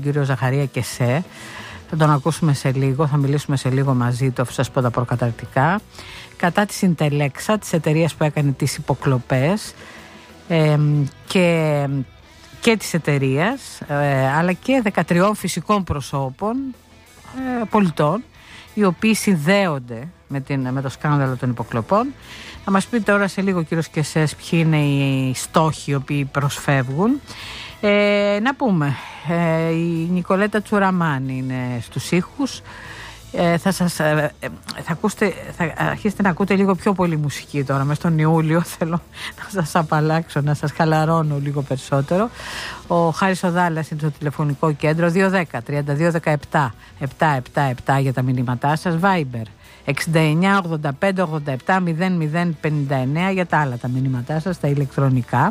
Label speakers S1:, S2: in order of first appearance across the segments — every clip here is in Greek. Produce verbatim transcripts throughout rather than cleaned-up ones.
S1: κύριο Ζαχαρία Κεσέ. Θα τον ακούσουμε σε λίγο, θα μιλήσουμε σε λίγο μαζί του, αφού σας πω τα προκαταρκτικά. Κατά της Ιντελέξα, της εταιρείας που έκανε τις υποκλοπές ε, και, και της εταιρείας, ε, αλλά και δεκατρία φυσικών προσώπων, ε, πολιτών, οι οποίοι συνδέονται με, την, με το σκάνδαλο των υποκλοπών. Θα μας πει τώρα σε λίγο ο κύριος Κεσές ποιοι είναι οι στόχοι οι οποίοι προσφεύγουν. Ε, να πούμε, ε, η Νικολέτα Τσουραμάνη είναι στους ήχους. Ε, θα, σας, ε, θα, ακούσετε, θα αρχίσετε να ακούτε λίγο πιο πολύ μουσική τώρα. Μες τον Ιούλιο θέλω να σας απαλλάξω, να σας χαλαρώνω λίγο περισσότερο. Ο Χάρης Οδάλας είναι στο τηλεφωνικό κέντρο δύο ένα μηδέν τριάντα δύο δεκαεπτά επτακόσια εβδομήντα επτά για τα μηνύματά σας. Viber εξήντα εννιά ογδόντα πέντε ογδόντα επτά μηδέν μηδέν πενήντα εννέα για τα άλλα τα μηνύματά σας, τα ηλεκτρονικά.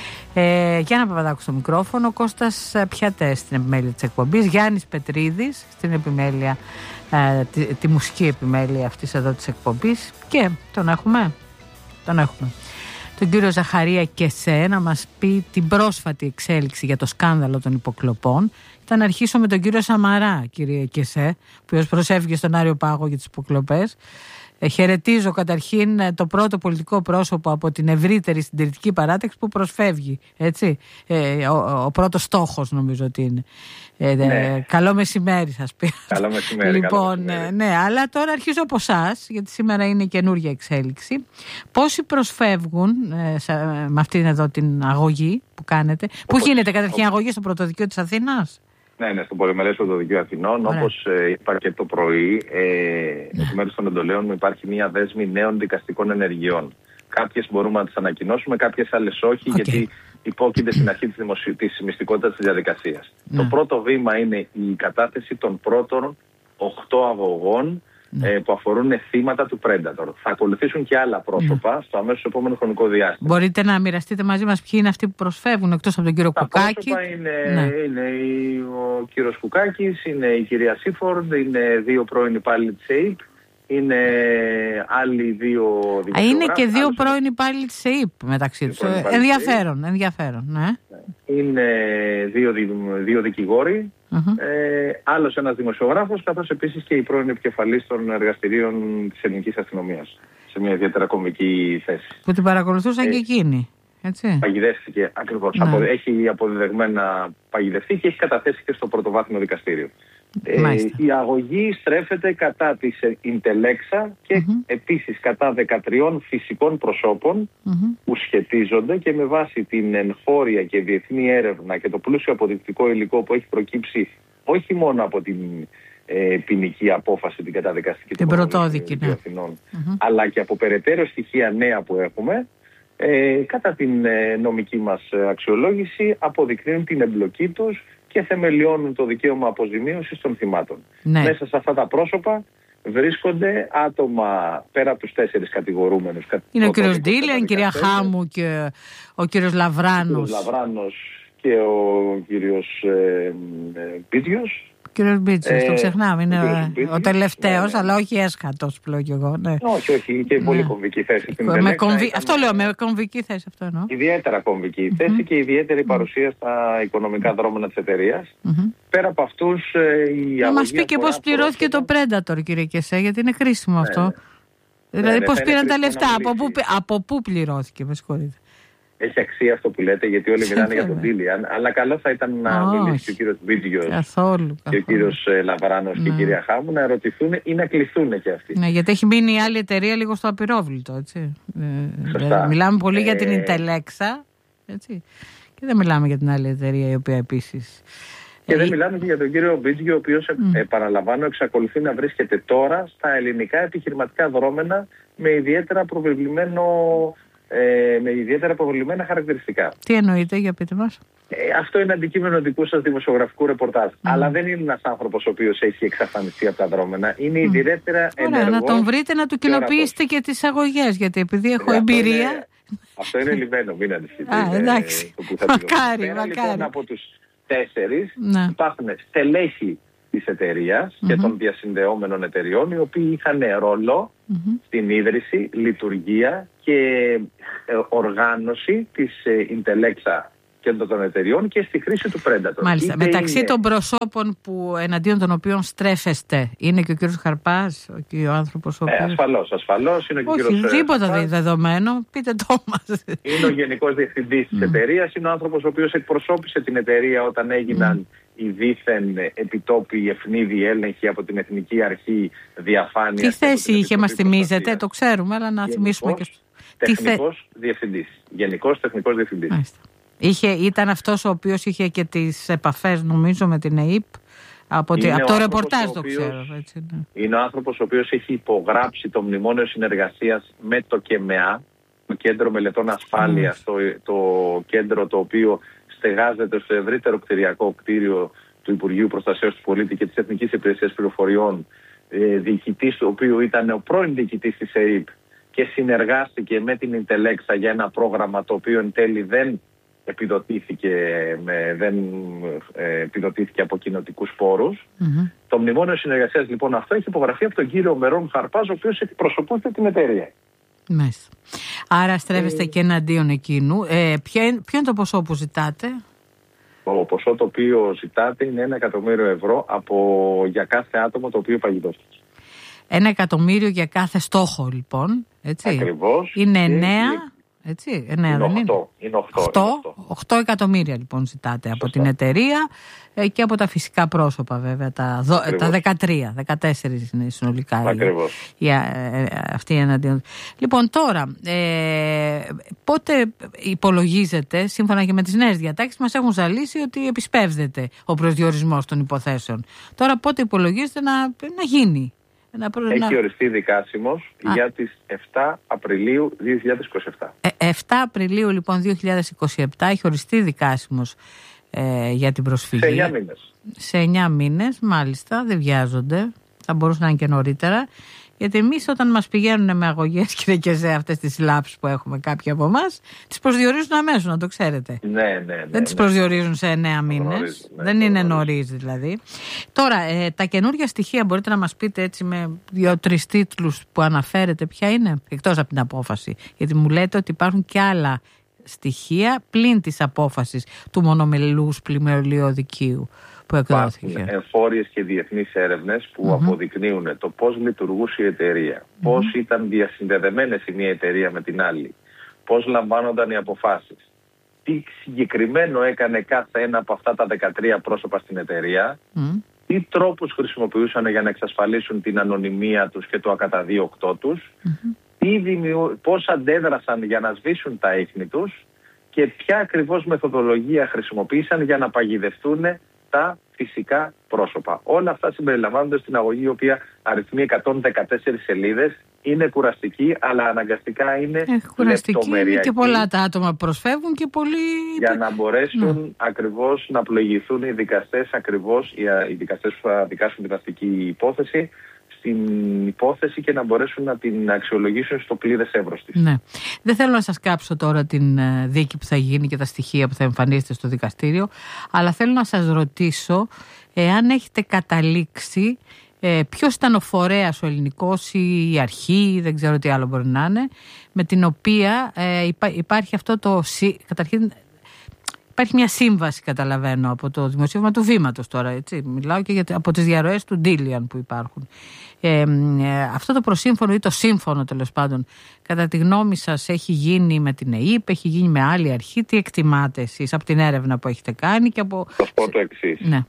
S1: Ε, Γιάννα Παπαδάκου στο μικρόφωνο, Κώστας Πιατές στην επιμέλεια της εκπομπής, Γιάννης Πετρίδης στην επιμέλεια, ε, τη, τη μουσική επιμέλεια αυτής εδώ της εκπομπής. Και τον έχουμε, τον έχουμε τον κύριο Ζαχαρία Κεσέ να μας πει την πρόσφατη εξέλιξη για το σκάνδαλο των υποκλοπών. Θα να αρχίσω με τον κύριο Σαμαρά, κύριε Κεσέ, ο οποίος προσέφυγε στον Άριο Πάγο για τις υποκλοπές. Ε, χαιρετίζω καταρχήν το πρώτο πολιτικό πρόσωπο από την ευρύτερη συντηρητική παράταξη που προσφεύγει. Έτσι. Ε, ο, ο πρώτος στόχος νομίζω ότι είναι. Ε, ναι. Καλό μεσημέρι σας πει.
S2: Καλό μεσημέρι.
S1: Λοιπόν,
S2: καλό μεσημέρι.
S1: Ναι, αλλά τώρα αρχίζω από εσάς, γιατί σήμερα είναι καινούργια εξέλιξη. Πόσοι προσφεύγουν ε, σε, με αυτήν εδώ την αγωγή που κάνετε, όπως, που γίνεται καταρχήν όπως... αγωγή στο Πρωτοδικείο της Αθήνας?
S2: Ναι, ναι, στο Πολυμελές Πρωτοδικείο Αθηνών. Όπως ε, είπα και το πρωί, ε, ναι. εκ μέρους των εντολέων μου υπάρχει μια δέσμη νέων δικαστικών ενεργειών. Κάποιες μπορούμε να τις ανακοινώσουμε, κάποιες άλλες όχι, okay. γιατί υπόκειται στην αρχή της, δημοσιο... της μυστικότητας της διαδικασίας. Ναι. Το πρώτο βήμα είναι η κατάθεση των πρώτων οχτώ αγωγών, ναι. ε, που αφορούν θύματα του Predator. Θα ακολουθήσουν και άλλα πρόσωπα, ναι. στο αμέσως επόμενο χρονικό διάστημα.
S1: Μπορείτε να μοιραστείτε μαζί μας ποιοι είναι αυτοί που προσφεύγουν, εκτός από τον κύριο
S2: Τα
S1: Κουκάκη?
S2: Τα πρόσωπα είναι, ναι. είναι η, ο κύριος Κουκάκης, είναι η κυρία Σίφορντ, είναι δύο πρώην υπάλληλοι της ΕΕΠ, είναι άλλοι δύο δημοσιογράφοι.
S1: Είναι και δύο πρώην υπάλληλοι της ΕΕΠ μεταξύ τους. Ενδιαφέρον, ενδιαφέρον, ναι.
S2: Είναι δύο, δύο δικηγόροι,
S1: uh-huh.
S2: ε, άλλος ένας δημοσιογράφος, καθώς επίσης και η πρώην επικεφαλής των εργαστηρίων της ελληνικής αστυνομίας, σε μια ιδιαίτερα κομβική θέση. Που την παρακολουθούσαν
S1: ε, και εκείνοι, έτσι.
S2: Παγιδεύτηκε ακριβώς. Ναι. Απο, έχει αποδεδεγμένα παγιδευτεί και έχει καταθέσει και στο πρωτοβάθμιο δικαστήριο. Ε, η αγωγή στρέφεται κατά της Ιντελέξα και mm-hmm. επίσης κατά δεκατριών φυσικών προσώπων mm-hmm. που σχετίζονται και με βάση την εγχώρια και διεθνή έρευνα και το πλούσιο αποδεικτικό υλικό που έχει προκύψει όχι μόνο από την ε, ποινική απόφαση, την καταδικαστική
S1: την πρωτόδικη, ναι.
S2: Αθηνών, mm-hmm. αλλά και από περαιτέρω στοιχεία νέα που έχουμε, ε, κατά την ε, νομική μας αξιολόγηση αποδεικνύουν την εμπλοκή τους και θεμελιώνουν το δικαίωμα αποζημίωσης των θυμάτων. Ναι. Μέσα σε αυτά τα πρόσωπα βρίσκονται άτομα πέρα από τους τέσσερις κατηγορούμενους.
S1: Είναι ο κύριος Ντίλια, η κυρία Χάμου και ο κύριος Λαβράνος.
S2: Ο κύριος Λαβράνος και ο κύριος ε, ε, Πίτιος.
S1: Ο κύριος Μπίτσιος, ε, το ξεχνάμε, είναι ο, ο τελευταίος, ναι, ναι. αλλά όχι έσχατος πλέον κι εγώ. Ναι.
S2: Όχι, όχι, και πολύ ναι. κομβική θέση.
S1: Με κομβι... ήταν... Αυτό λέω, με κομβική θέση αυτό εννοώ.
S2: Ιδιαίτερα κομβική mm-hmm. θέση και ιδιαίτερη παρουσία στα οικονομικά δρόμενα της εταιρείας. Mm-hmm. Πέρα από αυτούς, η
S1: να μας πει και πώς πληρώθηκε το Predator, κύριε Κεσέ, γιατί είναι χρήσιμο ναι, αυτό. Ναι. Δηλαδή ναι, πώς ναι, πήραν τα λεφτά, από πού, από πού πληρώθηκε, με συγχωρείτε.
S2: Έχει αξία αυτό που λέτε, γιατί όλοι μιλάνε για τον Ντίλιαν, αλλά καλό θα ήταν να oh, μιλήσει και ο κύριος Μπίτζιος και ο κύριος Λαβράνος ναι. και η κυρία Χάμου να ερωτηθούν ή να κληθούν και αυτοί.
S1: Ναι, γιατί έχει μείνει η άλλη εταιρεία λίγο στο απειρόβλητο, έτσι.
S2: Σωστά.
S1: Ε, μιλάμε πολύ ε... για την Ιντελέξα, έτσι. Και δεν μιλάμε για την άλλη εταιρεία, η οποία επίσης...
S2: Και δεν μιλάμε και για τον κύριο Μπίτζιο, ο οποίος, mm. επαναλαμβάνω, εξακολουθεί να βρίσκεται τώρα στα ελληνικά επιχειρηματικά δρόμενα με ιδιαίτερα προβεβλημένο... Ε, με ιδιαίτερα προβλημένα χαρακτηριστικά.
S1: Τι εννοείτε, για πείτε μας.
S2: Ε, αυτό είναι αντικείμενο δικού σας δημοσιογραφικού ρεπορτάζ. Mm. Αλλά δεν είναι ένας άνθρωπος ο οποίος έχει εξαφανιστεί από τα δρόμενα. Είναι mm. ιδιαίτερα ενεργός. Ωραία,
S1: να τον βρείτε, να του κοινοποιήσετε και, και τις αγωγές, γιατί επειδή έχω ε, εμπειρία...
S2: Αυτό είναι, αυτό είναι λιμένο, μην ανησυχείτε.
S1: Α, εντάξει. Μακάρι,
S2: Πέρα,
S1: μακάρι.
S2: Λοιπόν, από τους τέσσερις ναι. υπάρχουν στελέχη της εταιρείας mm-hmm. και των διασυνδεόμενων εταιριών, οι οποίοι είχαν ρόλο mm-hmm. στην ίδρυση, λειτουργία και ε, οργάνωση της ε, Ιντελέξα κέντρο των εταιριών και στη χρήση του Predator.
S1: Μάλιστα.
S2: Είτε
S1: μεταξύ
S2: είναι...
S1: των προσώπων που, εναντίον των οποίων στρέφεστε, είναι και ο κύριος Χαρπάς, ο κύριος άνθρωπος ο οποίος...
S2: Ε, ασφαλώς, ασφαλώς είναι και ο κύριος
S1: Όχι, τίποτα
S2: Χαρπάς.
S1: δεδομένο, πείτε το μας.
S2: Είναι ο γενικός διευθυντής της mm. εταιρείας, είναι ο άνθρωπος ο οποίος εκπροσώπησε την εταιρεία όταν έγιναν mm. οι δίθεν επιτόπιοι ευνίδιοι έλεγχοι από την Εθνική Αρχή Διαφάνειας.
S1: Τι θέση είχε, μας θυμίζετε, το ξέρουμε, αλλά να γενικός, θυμίσουμε και...
S2: Τεχνικός θε... διευθυντής. Γενικός τεχνικός διευθυντής.
S1: Μάλιστα. Είχε, ήταν αυτός ο οποίος είχε και τις επαφές, νομίζω, με την ΕΥΠ. Από, τη, από το ρεπορτάζ το ξέρω. Έτσι, ναι.
S2: Είναι ο άνθρωπος ο οποίος έχει υπογράψει το μνημόνιο συνεργασίας με το ΚΕΜΕΑ, το Κέντρο Μελετών Ασφάλειας, mm. το, το κέντρο το οποίο στεγάζεται στο ευρύτερο κτηριακό κτίριο του Υπουργείου Προστασίας του Πολίτη και της Εθνικής Υπηρεσίας Πληροφοριών, ε, διοικητής του οποίου ήταν ο πρώην διοικητής της ΕΥΠ και συνεργάστηκε με την Ιντελέξα για ένα πρόγραμμα το οποίο εν τέλει δεν επιδοτήθηκε, με, δεν, ε, επιδοτήθηκε από κοινοτικούς πόρους. Mm-hmm. Το μνημόνιο συνεργασίας λοιπόν αυτό έχει υπογραφεί από τον κύριο Μερών Χαρπάζ, ο οποίος εκπροσωπούσε την εταιρεία.
S1: Μάλιστα. Άρα στρέφεστε ε, και εναντίον εκείνου. Ε, ποιο, είναι, ποιο είναι το ποσό που ζητάτε?
S2: Το ποσό το οποίο ζητάτε είναι ένα εκατομμύριο ευρώ από, για κάθε άτομο το οποίο παγιδεύτηκε.
S1: Ένα εκατομμύριο για κάθε στόχο λοιπόν. Έτσι.
S2: Ακριβώς.
S1: Είναι εννέα. Έτσι, εννέα δεν είναι.
S2: Είναι οκτώ
S1: εκατομμύρια λοιπόν ζητάτε. Σωστό. Από την εταιρεία ε, και από τα φυσικά πρόσωπα βέβαια. Τα, δο, τα δεκατρία, δεκατέσσερα είναι συνολικά.
S2: Ακριβώς.
S1: Η, η, ε, αυτή η εναντίον. Λοιπόν τώρα, ε, πότε υπολογίζεται, σύμφωνα και με τις νέες διατάξεις, μας έχουν ζαλίσει ότι επισπεύδεται ο προσδιορισμός των υποθέσεων. Τώρα πότε υπολογίζεται να, να γίνει?
S2: Έχει οριστεί δικάσιμος Α. για τις εφτά Απριλίου δύο χιλιάδες είκοσι επτά.
S1: Ε, εφτά Απριλίου λοιπόν δύο χιλιάδες είκοσι επτά έχει οριστεί δικάσιμος ε, για την προσφυγή.
S2: Σε εννιά μήνες.
S1: Σε εννιά μήνες, μάλιστα, δεν βιάζονται. Θα μπορούσε να είναι και νωρίτερα. Γιατί εμείς όταν μας πηγαίνουν με αγωγές, κύριε Κεζέ, αυτές τις λάψεις που έχουμε κάποιοι από εμάς, τις προσδιορίζουν αμέσως, να το ξέρετε.
S2: Ναι, ναι, ναι.
S1: Δεν τις προσδιορίζουν σε εννέα μήνες. Ναι, δεν είναι νωρίς δηλαδή. Τώρα, ε, τα καινούργια στοιχεία μπορείτε να μας πείτε έτσι με δύο-τρεις τίτλους που αναφέρετε, ποια είναι, εκτός από την απόφαση. Γιατί μου λέτε ότι υπάρχουν και άλλα στοιχεία πλην της απόφασης του μονομελούς πλημμυριωδικίου που εκδόθηκε.
S2: Υπάρχουν εγχώριες και διεθνείς έρευνες που mm-hmm. αποδεικνύουν το πώς λειτουργούσε η εταιρεία, mm-hmm. πώς ήταν διασυνδεδεμένες η μία εταιρεία με την άλλη, πώς λαμβάνονταν οι αποφάσεις, τι συγκεκριμένο έκανε κάθε ένα από αυτά τα δεκατρία πρόσωπα στην εταιρεία, mm-hmm. τι τρόπους χρησιμοποιούσαν για να εξασφαλίσουν την ανωνυμία τους και το ακαταδίωκτό τους, mm-hmm. τι δημιου... πώς αντέδρασαν για να σβήσουν τα ίχνη τους και ποια ακριβώς μεθοδολογία χρησιμοποίησαν για να παγιδευτούν τα φυσικά πρόσωπα. Όλα αυτά συμπεριλαμβάνονται στην αγωγή, η οποία αριθμεί εκατόν δεκατέσσερις σελίδες. Είναι κουραστική, αλλά αναγκαστικά είναι
S1: ε, κουραστική
S2: λεπτομεριακή.
S1: Είναι και πολλά τα άτομα που προσφεύγουν και πολλοί...
S2: Για να μπορέσουν mm. ακριβώς να πλοηγηθούν οι δικαστές, ακριβώς οι δικαστές που θα δικάσουν την αστική υπόθεση, στην υπόθεση και να μπορέσουν να την αξιολογήσουν στο πλήρες εύρος της.
S1: Ναι. Δεν θέλω να σας κάψω τώρα την δίκη που θα γίνει και τα στοιχεία που θα εμφανίσετε στο δικαστήριο, αλλά θέλω να σας ρωτήσω εάν έχετε καταλήξει ε, ποιος ήταν ο φορέας, ο ελληνικός ή η αρχή, δεν ξέρω τι άλλο μπορεί να είναι, με την οποία ε, υπά, υπάρχει αυτό το... Καταρχήν, υπάρχει μια σύμβαση, καταλαβαίνω, από το δημοσίευμα του Βήματος τώρα, έτσι. Μιλάω και για, από τις διαρροές του Ντίλιαν που υπάρχουν. Ε, ε, αυτό το προσύμφωνο ή το σύμφωνο, τέλος πάντων, κατά τη γνώμη σας, έχει γίνει με την ΕΥΠ, έχει γίνει με άλλη αρχή? Τι εκτιμάτε εσείς από την έρευνα που έχετε κάνει και από...
S2: Θα πω το εξής.
S1: Ναι.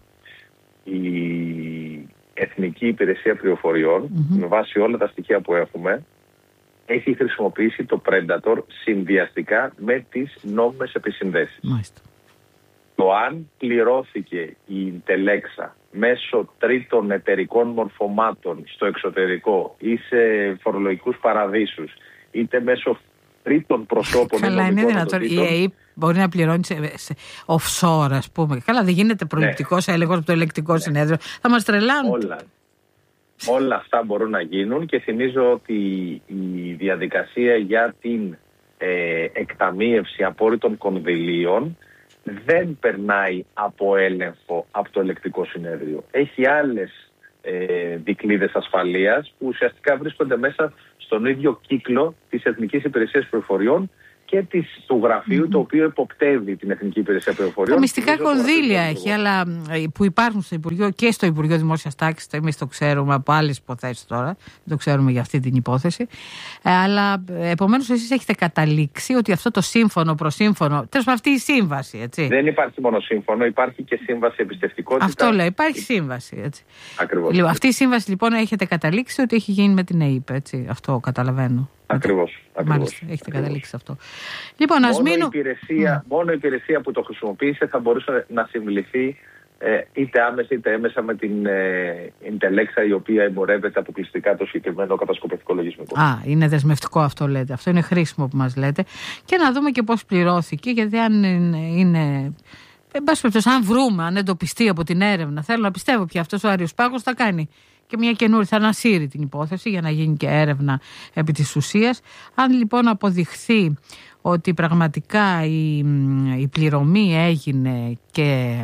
S2: Η Εθνική Υπηρεσία Πληροφοριών, mm-hmm. με βάση όλα τα στοιχεία που έχουμε, έχει χρησιμοποιήσει το Predator συνδυαστικά με τις νόμιμες επισυνδέσεις.
S1: Μάλιστα.
S2: Το αν πληρώθηκε η Ιντελέξα μέσω τρίτων εταιρικών μορφωμάτων στο εξωτερικό ή σε φορολογικούς παραδείσους, είτε μέσω τρίτων προσώπων...
S1: Καλά, είναι δυνατόν η ΕΕΠ μπορεί να πληρώνει σε, σε offshore, ας πούμε. Καλά, δεν γίνεται προληπτικός ναι. έλεγχος από το ελεκτικό ναι. συνέδριο. Θα μας τρελάνουν.
S2: Όλα. Όλα αυτά μπορούν να γίνουν και θυμίζω ότι η διαδικασία για την ε, εκταμείευση απόρριτων κονδυλίων δεν περνάει από έλεγχο από το ελεκτικό συνέδριο. Έχει άλλες ε, δικλείδες ασφαλείας που ουσιαστικά βρίσκονται μέσα στον ίδιο κύκλο της Εθνικής Υπηρεσίας Πληροφοριών και της, του γραφείου mm-hmm. το οποίο εποπτεύει την Εθνική Υπηρεσία Πληροφοριών.
S1: Τα μυστικά κονδύλια έχει, αλλά που υπάρχουν στο Υπουργείο και στο Υπουργείο Δημόσιας Τάξης, εμείς το ξέρουμε από άλλες υποθέσεις τώρα, δεν το ξέρουμε για αυτή την υπόθεση. Ε, αλλά επομένως εσείς έχετε καταλήξει ότι αυτό το σύμφωνο προσύμφωνο, τέλος πάντων αυτή η σύμβαση, έτσι.
S2: Δεν υπάρχει μόνο σύμφωνο, υπάρχει και σύμβαση εμπιστευτικότητας.
S1: Αυτό λέω, υπάρχει σύμβαση, έτσι.
S2: Ακριβώς.
S1: Λοιπόν, αυτή η σύμβαση λοιπόν έχετε καταλήξει ότι έχει γίνει με την ΕΥΠ, έτσι. Αυτό καταλαβαίνω.
S2: Ακριβώς.
S1: Μάλιστα, έχετε ακριβώς. καταλήξει αυτό. Λοιπόν, ας
S2: μόνο,
S1: μείνω...
S2: η υπηρεσία, mm. μόνο η υπηρεσία που το χρησιμοποίησε θα μπορούσε να συμβληθεί ε, είτε άμεσα είτε έμεσα με την ε, Intelexa, η οποία εμπορεύεται αποκλειστικά το συγκεκριμένο κατασκοπευτικό λογισμικό. Α,
S1: είναι δεσμευτικό αυτό λέτε. Αυτό είναι χρήσιμο που μας λέτε. Και να δούμε και πώς πληρώθηκε, γιατί αν είναι... είναι... εν πάση περιπτώσει, αν βρούμε, αν εντοπιστεί από την έρευνα, θέλω να πιστεύω πια αυτός ο Άριος Πάγος θα κάνει και μια καινούρια, θα ανασύρει την υπόθεση για να γίνει και έρευνα επί της ουσίας. Αν λοιπόν αποδειχθεί ότι πραγματικά η, η πληρωμή έγινε και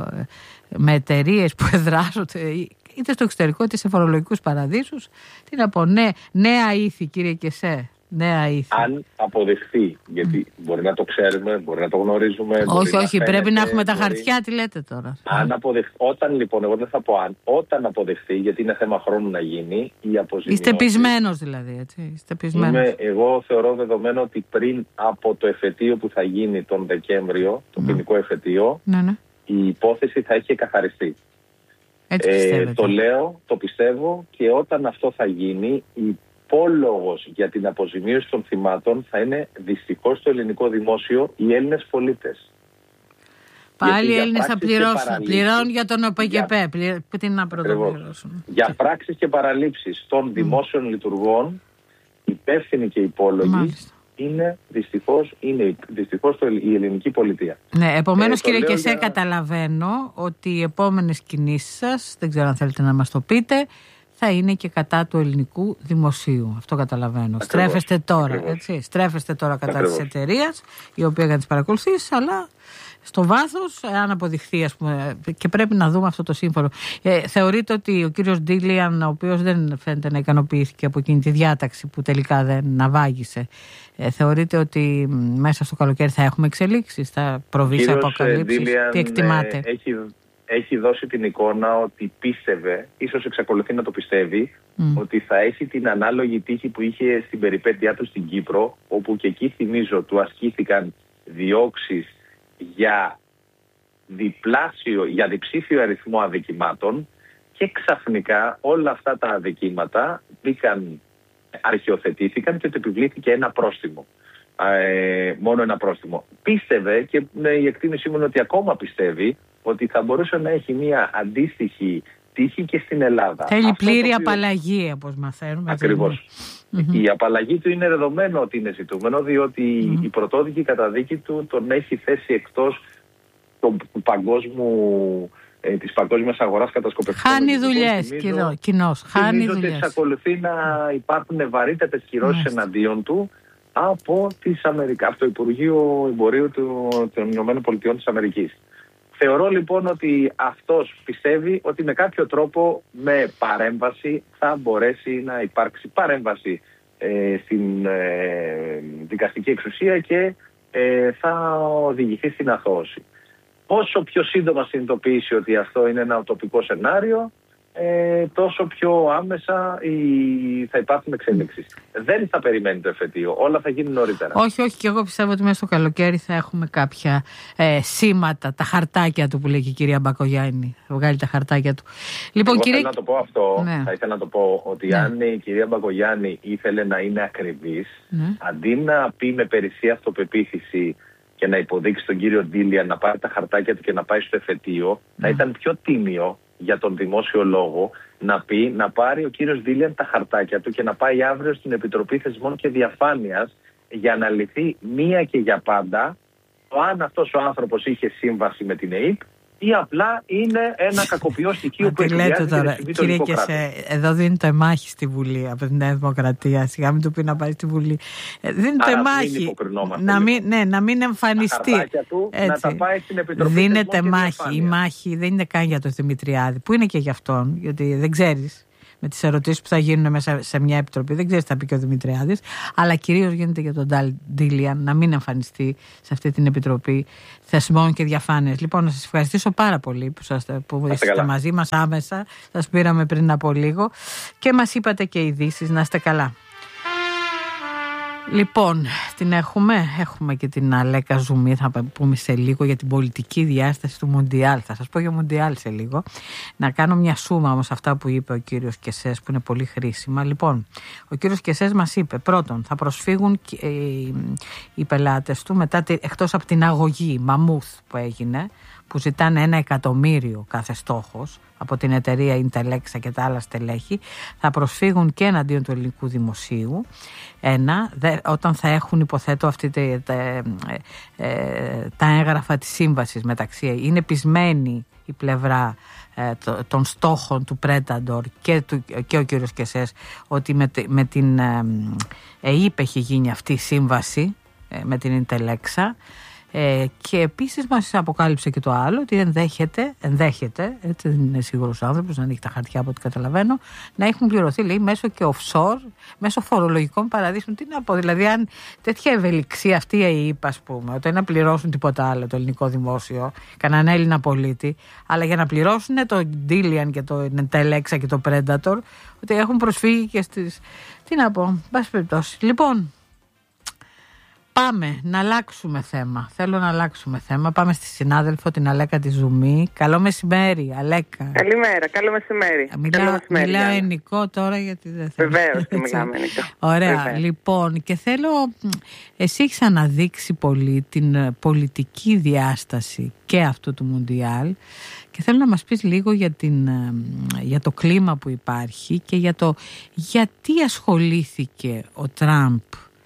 S1: με εταιρείες που εδράζονται είτε στο εξωτερικό είτε σε φορολογικούς παραδείσους, τι να πω, ναι, νέα ήθη κύριε Κεσέ. Νέα ήθη.
S2: Αν αποδεχθεί, γιατί mm. μπορεί να το ξέρουμε, μπορεί να το γνωρίζουμε.
S1: Όχι, όχι,
S2: να
S1: πρέπει
S2: φαίνεται,
S1: να έχουμε τα
S2: μπορεί...
S1: χαρτιά, τι λέτε τώρα.
S2: Αν αποδεχθεί, όταν λοιπόν, εγώ δεν θα πω αν, όταν αποδεχθεί, γιατί είναι θέμα χρόνου να γίνει, η αποζημίωση.
S1: Είστε πεισμένος δηλαδή, έτσι. Είστε πεισμένος.
S2: Είμαι, εγώ θεωρώ δεδομένο ότι πριν από το εφετείο που θα γίνει τον Δεκέμβριο, το mm. ποινικό εφετείο,
S1: ναι, ναι.
S2: η υπόθεση θα έχει καθαριστεί.
S1: Έτσι
S2: ε, το λέω, το πιστεύω και όταν αυτό θα γίνει, η υπόλογος για την αποζημίωση των θυμάτων θα είναι δυστυχώς στο ελληνικό δημόσιο οι Έλληνες πολίτες.
S1: Πάλι οι Έλληνες θα πληρώσουν. Πληρώνουν για τον ΟΠΕΚΕΠΕ. Για... Τι να πρωτοπληρώσουν.
S2: Για πράξεις και παραλήψεις των mm. δημόσιων λειτουργών, υπεύθυνοι και υπόλογοι, Μάλιστα. είναι δυστυχώς, είναι δυστυχώς το, η ελληνική πολιτεία.
S1: Ναι, επομένως ε, κύριε Κεσέ,
S2: για...
S1: καταλαβαίνω ότι οι επόμενες κινήσεις σας, δεν ξέρω αν θέλετε να μας το πείτε, θα είναι και κατά του ελληνικού δημοσίου. Αυτό καταλαβαίνω. Ακριβώς, Στρέφεστε τώρα, έτσι. Στρέφεστε τώρα κατά Ακριβώς. της εταιρείας, η οποία έκανε τις παρακολουθήσεις, αλλά στο βάθος, αν αποδειχθεί, ας πούμε, και πρέπει να δούμε αυτό το σύμφωνο. Ε, θεωρείτε ότι ο κύριος Ντίλιαν, ο οποίος δεν φαίνεται να ικανοποιήθηκε από εκείνη τη διάταξη που τελικά δεν ναυάγησε, ε, θεωρείτε ότι μέσα στο καλοκαίρι θα έχουμε εξελίξεις, θα προβεί σε αποκαλύψεις? Τι εκτιμάτε?
S2: Ε, έχει... έχει δώσει την εικόνα ότι πίστευε, ίσως εξακολουθεί να το πιστεύει, mm. ότι θα έχει την ανάλογη τύχη που είχε στην περιπέτειά του στην Κύπρο, όπου και εκεί θυμίζω του ασκήθηκαν διώξεις για διπλάσιο, για διψήφιο αριθμό αδικημάτων και ξαφνικά όλα αυτά τα αδικήματα μπήκαν, αρχιοθετήθηκαν και του επιβλήθηκε ένα πρόστιμο. Ε, μόνο ένα πρόστιμο. Πίστευε και ναι, η εκτίμησή μου είναι ότι ακόμα πιστεύει ότι θα μπορούσε να έχει μια αντίστοιχη τύχη και στην Ελλάδα.
S1: Θέλει πλήρη οποίο... απαλλαγή, όπως μαθαίνουμε.
S2: Ακριβώς. Mm-hmm. Η απαλλαγή του είναι δεδομένο ότι είναι ζητούμενο, διότι mm-hmm. η πρωτόδικη καταδίκη του τον έχει θέσει εκτός του παγκόσμιου, ε, της παγκόσμιας αγοράς κατασκοπευτικών.
S1: Χάνει δουλειές, κοινώς. Χάνει δουλειές.
S2: Ότι εξακολουθεί να υπάρχουν βαρύτατες κυρώσεις mm-hmm. εναντίον του από, τις Αμερικα... από το Υπουργείο Εμπορίου του... των Ηνωμένων Πολιτειών της Αμερικής. Θεωρώ λοιπόν ότι αυτός πιστεύει ότι με κάποιο τρόπο με παρέμβαση θα μπορέσει να υπάρξει παρέμβαση ε, στην ε, δικαστική εξουσία και ε, θα οδηγηθεί στην αθώωση. Όσο πιο σύντομα συνειδητοποιήσει ότι αυτό είναι ένα τοπικό σενάριο, ε, τόσο πιο άμεσα η... θα υπάρχουν εξέλιξεις. Δεν θα περιμένει το εφετείο, όλα θα γίνουν νωρίτερα.
S1: Όχι, όχι, και εγώ πιστεύω ότι μέσα στο καλοκαίρι θα έχουμε κάποια ε, σήματα, τα χαρτάκια του που λέει και η κυρία Μπακογιάννη. Θα βγάλει τα χαρτάκια του. Λοιπόν,
S2: εγώ
S1: κύριε...
S2: θέλω να το πω αυτό,
S1: ναι.
S2: θα ήθελα να το πω ότι ναι. αν η κυρία Μπακογιάννη ήθελε να είναι ακριβής, ναι. αντί να πει με περισσή αυτοπεποίθηση και να υποδείξει τον κύριο Ντίλια να πάρει τα χαρτάκια του και να πάει στο εφετείο, ναι. θα ήταν πιο τίμιο για τον δημόσιο λόγο να πει να πάρει ο κύριος Ντίλιαν τα χαρτάκια του και να πάει αύριο στην Επιτροπή Θεσμών και Διαφάνειας για να λυθεί μία και για πάντα το αν αυτός ο άνθρωπος είχε σύμβαση με την ΕΥΠ ή απλά είναι ένα κακοποιό στοιχείο που εκβιάζει την ευθυντή των υποκράτων.
S1: Εδώ δίνεται μάχη στη Βουλή από την Νέα Δημοκρατία. Σιγά μην του πει να πάει στη Βουλή. Δίνεται μάχη. Να μην, ναι, να μην εμφανιστεί.
S2: Του, να τα πάει στην Επιτροπή.
S1: Δίνεται μάχη. Η μάχη δεν είναι καν για τον Δημητριάδη, που είναι και για αυτόν, γιατί δεν ξέρεις. με τις ερωτήσεις που θα γίνουν μέσα σε μια επιτροπή. Δεν ξέρεις τι θα πει και ο Δημητριάδης, αλλά κυρίως γίνεται για τον Ντίλιαν να μην εμφανιστεί σε αυτή την επιτροπή θεσμών και διαφάνειας. Λοιπόν, να σας ευχαριστήσω πάρα πολύ που, σας, που είστε μαζί μας άμεσα. Σας πήραμε πριν από λίγο και μας είπατε και ειδήσεις. Να είστε καλά. Λοιπόν, την έχουμε, έχουμε και την Αλέκα Ζουμί, θα πούμε σε λίγο για την πολιτική διάσταση του Μουντιάλ. Θα σας πω για Μουντιάλ σε λίγο. Να κάνω μια σούμα όμως αυτά που είπε ο κύριος Κεσές, που είναι πολύ χρήσιμα. Λοιπόν, ο κύριος Κεσές μας είπε, πρώτον, θα προσφύγουν οι, οι πελάτες του μετά, εκτός από την αγωγή μαμούθ που έγινε, που ζητάνε ένα εκατομμύριο κάθε στόχος από την εταιρεία Ιντελέξα και τα άλλα στελέχη, θα προσφύγουν και εναντίον του ελληνικού δημοσίου. Ένα, δε, όταν θα έχουν, υποθέτω, αυτή τα, τα, ε, τα έγγραφα της σύμβασης μεταξύ, είναι πεισμένη η πλευρά ε, το, των στόχων του Πρέταντορ και, του, και ο κύριος Κεσές ότι με, με την ε, ΕΥΠ έχει γίνει αυτή η σύμβαση ε, με την Ιντελέξα. Ε, και επίσης μας αποκάλυψε και το άλλο, ότι ενδέχεται, ενδέχεται, έτσι δεν είναι σίγουρος άνθρωπος, να ανοίγει τα χαρτιά από ό,τι καταλαβαίνω, να έχουν πληρωθεί, λέει, μέσω και offshore, μέσω φορολογικών παραδείσων. Τι να πω, δηλαδή, αν τέτοια ευελιξία αυτή η ΕΥΠ, ας πούμε, ότι να πληρώσουν τίποτα άλλο το ελληνικό δημόσιο, κανέναν Έλληνα πολίτη, αλλά για να πληρώσουν το Ντίλιαν και το Ιντελέξα και το Predator, ότι έχουν προσφύγει και στις. Τι να πω, πάση περιπτώσει. Λοιπόν. Πάμε να αλλάξουμε θέμα. Θέλω να αλλάξουμε θέμα. Πάμε στη συνάδελφο την Αλέκα τη Ζουμί. Καλό μεσημέρι, Αλέκα.
S3: Καλημέρα, καλό μεσημέρι.
S1: Μιλάω, μιλάω ενικό τώρα γιατί δεν θέλω.
S3: Βεβαίως και μιλάμε ενικό.
S1: Ωραία,
S3: Βεβαίως.
S1: Λοιπόν, και θέλω, εσύ έχεις αναδείξει πολύ την πολιτική διάσταση και αυτού του Μουντιάλ και θέλω να μας πεις λίγο για, την, για το κλίμα που υπάρχει και για το γιατί ασχολήθηκε ο Τραμπ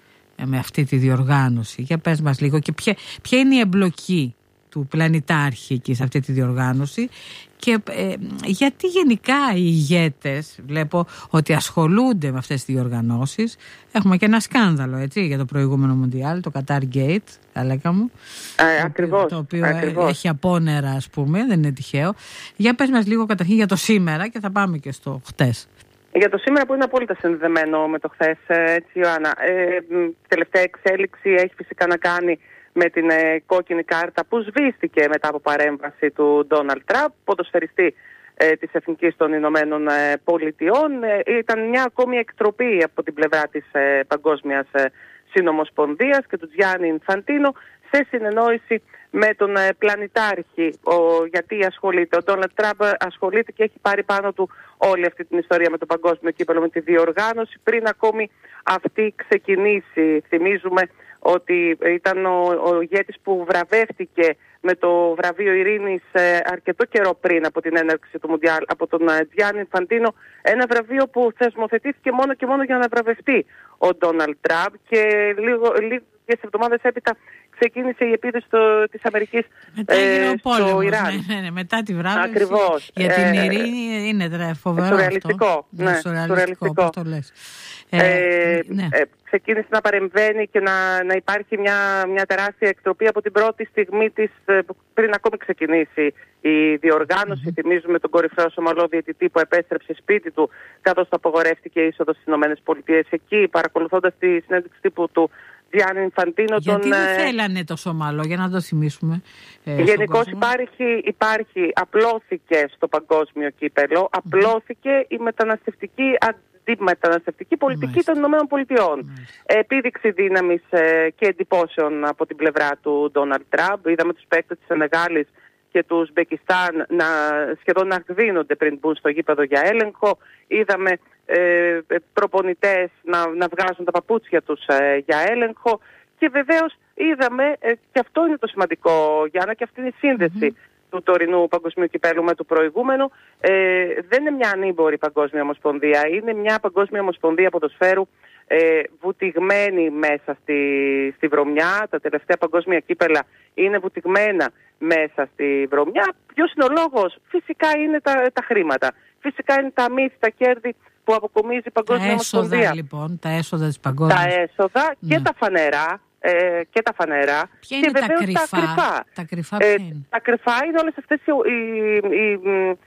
S1: με αυτή τη διοργάνωση. Για πες μας λίγο και ποια, ποια είναι η εμπλοκή του πλανητάρχη εκεί σε αυτή τη διοργάνωση και ε, γιατί γενικά οι ηγέτες βλέπω ότι ασχολούνται με αυτές τις διοργανώσεις. Έχουμε και ένα σκάνδαλο, έτσι, για το προηγούμενο Μουντιάλ, το Qatar Gate, θα λέγαμε μου,
S3: ε, ακριβώς,
S1: το οποίο
S3: ακριβώς.
S1: έχει απόνερα, ας πούμε, δεν είναι τυχαίο. Για πες μας λίγο καταρχήν για το σήμερα και θα πάμε και στο χτες.
S3: Για το σήμερα που είναι απόλυτα συνδεδεμένο με το χθες, έτσι, Ιωάννα. Ε, τελευταία εξέλιξη έχει φυσικά να κάνει με την ε, κόκκινη κάρτα που σβήστηκε μετά από παρέμβαση του Ντόναλντ Τραμπ, ποδοσφαιριστή ε, της Εθνικής των Ηνωμένων ε, Πολιτειών. Ε, ήταν μια ακόμη εκτροπή από την πλευρά της ε, Παγκόσμιας ε, Συνομοσπονδίας και του Τζιάννη Ινφαντίνο σε συνεννόηση με τον ε, πλανητάρχη. Ο, γιατί ασχολείται, ο Ντόναλντ Τραμπ ασχολείται και έχει πάρει πάνω του όλη αυτή την ιστορία με το παγκόσμιο κύπελλο, με τη διοργάνωση πριν ακόμη αυτή ξεκινήσει. Θυμίζουμε ότι ήταν ο, ο ηγέτης που βραβεύτηκε με το βραβείο Ειρήνης ε, αρκετό καιρό πριν από την έναρξη του Μουντιάλ από τον ε, Τζιάννη Ινφαντίνο, ένα βραβείο που θεσμοθετήθηκε μόνο και μόνο για να βραβευτεί ο Ντόναλντ Τραμπ και λίγο, λίγες εβδομάδες έπειτα ξεκίνησε η επίθεση της Αμερικής
S1: μετά
S3: ε,
S1: πόλεμος,
S3: στο Ιράν.
S1: Ναι, ναι, ναι, μετά τη βράβευση.
S3: Ακριβώς.
S1: Για την
S3: ε,
S1: ειρήνη είναι φοβερό
S3: σουρεαλιστικό,
S1: αυτό.
S3: Ναι,
S1: σουρεαλιστικό, πώς το λες.
S3: Ε,
S1: ε, ναι.
S3: ε, ξεκίνησε να παρεμβαίνει και να, να υπάρχει μια, μια τεράστια εκτροπή από την πρώτη στιγμή της, πριν ακόμη ξεκινήσει η διοργάνωση. Mm-hmm. Θυμίζουμε τον κορυφαίο Σομαλό διαιτητή που επέστρεψε σπίτι του καθώς το απογορεύτηκε η είσοδος στις ΗΠΑ. Εκεί, παρακολουθώντας τη συνέντευξη τύπου του Τζιάννη Ινφαντίνο.
S1: Γιατί
S3: τον,
S1: δεν θέλανε το Σομαλό, για να το θυμίσουμε. Ε,
S3: Γενικώς υπάρχει, υπάρχει, απλώθηκε στο παγκόσμιο κύπελλο, απλώθηκε mm-hmm. η μεταναστευτική αντιμεταναστευτική πολιτική Μάλιστα. των Ηνωμένων Πολιτειών. Επίδειξη δύναμης ε, και εντυπώσεων από την πλευρά του Ντόναλντ Τραμπ. Είδαμε τους παίκτες της Σενεγάλης και του Ουσμπεκιστάν να σχεδόν να εκδίνονται πριν μπουν στο γήπεδο για έλεγχο. Είδαμε ε, προπονητές να, να βγάζουν τα παπούτσια τους ε, για έλεγχο. Και βεβαίως είδαμε, ε, και αυτό είναι το σημαντικό, Γιάννα, και αυτή είναι η σύνδεση mm-hmm. του τωρινού παγκοσμίου κυπέλλου με το προηγούμενο. Ε, δεν είναι μια ανήμπορη παγκόσμια ομοσπονδία, είναι μια παγκόσμια ομοσπονδία ποδοσφαίρου ε, βουτυγμένη μέσα στη, στη βρωμιά. Τα τελευταία παγκόσμια κύπελλα είναι βουτυγμένα μέσα στη βρωμιά. Ποιος είναι ο λόγος? Φυσικά είναι τα, τα χρήματα. Φυσικά είναι τα μύθη, τα κέρδη που αποκομίζει η Παγκόσμια Ομοσπονδία.
S1: Τα έσοδα λοιπόν, τα έσοδα της παγκόσμιας.
S3: Τα έσοδα ναι. και τα φανερά. Ε, και τα φανερά.
S1: Ποια είναι
S3: και
S1: τα κρυφά?
S3: τα κρυφά.
S1: Τα κρυφά,
S3: ε,
S1: είναι?
S3: τα κρυφά είναι όλες αυτές οι, οι, οι,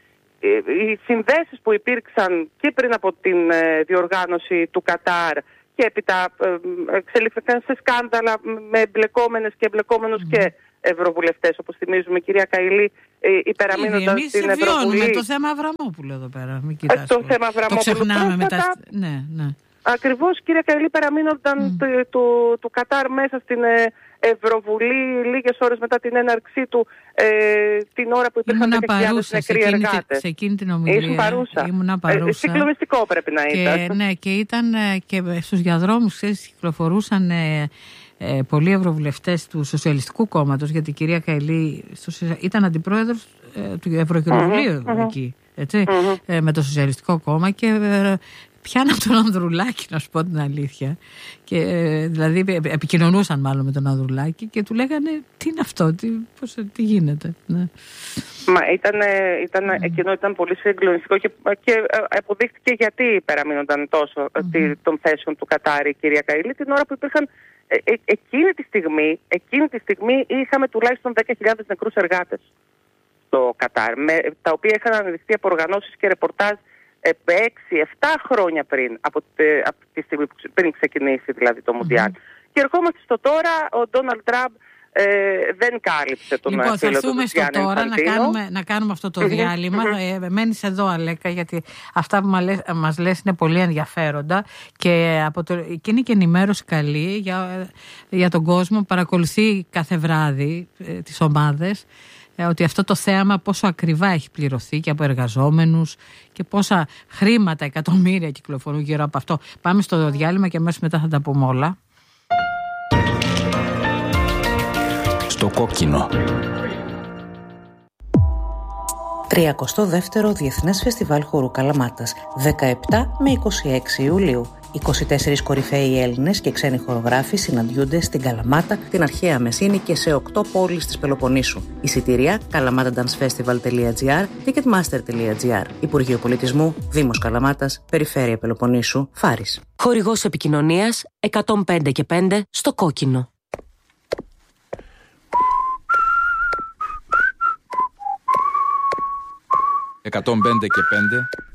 S3: οι συνδέσεις που υπήρξαν και πριν από την ε, διοργάνωση του Κατάρ και έπειτα ε, εξελίχθηκαν σε σκάνδαλα με εμπλεκόμενες και εμπλεκόμενους mm. και ευρωβουλευτές, όπως θυμίζουμε, η κυρία Καηλή, ε, υπεραμείνοντας την Ευρωβουλή.
S1: Εμείς το θέμα Αβραμόπουλου εδώ πέρα, μην κοιτάς.
S3: Το θέμα Αβραμόπουλου.
S1: Το ξεχνάμε μετά. Ναι, ναι.
S3: Ακριβώς, κυρία Καηλή, παραμείνονταν mm. του, του, του Κατάρ μέσα στην ε, Ευρωβουλή λίγες ώρες μετά την έναρξή του, ε, την ώρα που υπήρχαν δέκα χιλιάδες νεκροί εργάτες.
S1: Σε εκείνη την ομιλία.
S3: Ήσουν παρούσα.
S1: Ήμουνα παρούσα. Ε,
S3: συγκλονιστικό πρέπει να
S1: και,
S3: ήταν.
S1: Ναι, και ήταν και στους διαδρόμους, ξέρεις, κυκλοφορούσαν ε, ε, πολλοί ευρωβουλευτές του Σοσιαλιστικού Κόμματος, γιατί η κυρία Καηλή ήταν αντιπρόεδρος ε, του Ευρωκοινοβουλίου mm-hmm. εκεί, έτσι, mm-hmm. ε, με το Σοσιαλιστικό Κόμμα και... Ε, πιάνε από τον Ανδρουλάκη, να σου πω την αλήθεια. Και, ε, δηλαδή επικοινωνούσαν μάλλον με τον Ανδρουλάκη και του λέγανε τι είναι αυτό, τι, πώς, τι γίνεται. Ναι.
S3: Μα ήταν, ήταν, mm. εκείνο ήταν πολύ συγκλονιστικό και, και αποδείχτηκε γιατί υπεραμείνονταν τόσο mm. των θέσεων του Κατάρ η κυρία Καηλή την ώρα που υπήρχαν ε, ε, εκείνη, τη στιγμή, εκείνη τη στιγμή είχαμε τουλάχιστον δέκα χιλιάδες νεκρούς εργάτες στο Κατάρ, με, τα οποία είχαν αναδειχθεί από οργανώσεις και ρεπορτάζ έξι εφτά χρόνια πριν, από τη, από τη στιγμή που πριν ξεκινήσει δηλαδή το Μουντιάλ. Mm-hmm. Και ερχόμαστε στο τώρα, ο Ντόναλντ Τραμπ ε, δεν κάλυψε τον
S1: λοιπόν,
S3: φίλο του.
S1: Λοιπόν, θα έρθουμε στο τώρα να κάνουμε, να κάνουμε αυτό το διάλειμμα. Mm-hmm. Ε, μένεις εδώ, Αλέκα, γιατί αυτά που μας λες είναι πολύ ενδιαφέροντα και από το, και είναι και ενημέρωση καλή για, για τον κόσμο που παρακολουθεί κάθε βράδυ ε, τις ομάδες. Ότι αυτό το θέαμα πόσο ακριβά έχει πληρωθεί και από εργαζόμενους και πόσα χρήματα, εκατομμύρια κυκλοφορούν γύρω από αυτό. Πάμε στο διάλειμμα και αμέσως μετά θα τα πούμε όλα.
S4: Στο κόκκινο.
S5: τριακοστό δεύτερο Διεθνές Φεστιβάλ Χορού Καλαμάτας, δεκαεπτά με είκοσι έξι Ιουλίου. είκοσι τέσσερις κορυφαίοι Έλληνες και ξένοι χορογράφοι συναντιούνται στην Καλαμάτα, την αρχαία Μεσίνη και σε οκτώ πόλεις της Πελοποννήσου. Εισιτήρια καλαμάταντανσφεστιβάλ τελεία τζι άρ, ticketmaster τελεία τζι άρ. Υπουργείο Πολιτισμού, Δήμος Καλαμάτας, Περιφέρεια Πελοποννήσου, Φάρης.
S6: Χορηγός επικοινωνίας εκατόν πέντε και πέντε στο κόκκινο.
S4: εκατόν πέντε και πέντε